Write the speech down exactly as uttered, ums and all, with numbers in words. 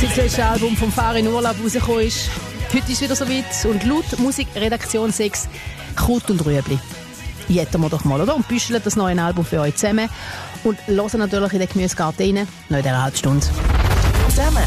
Seit das letzte Album vom Farin Urlaub rausgekommen ist. Heute ist es wieder so weit und laut Musikredaktion sechs Kraut und Rüebli. Jetten wir doch mal, oder? Und büscheln das neue Album für euch zusammen. Und hören natürlich in den Gemüsegarten rein, noch in dieser halben Stunde. Zusammen